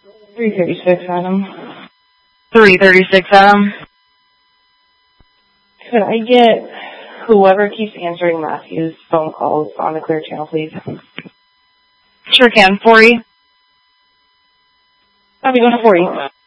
336, Adam. 336, Adam. Could I get whoever keeps answering Matthew's phone calls on the clear channel, please? Sure can. 40. I'll be going to 40.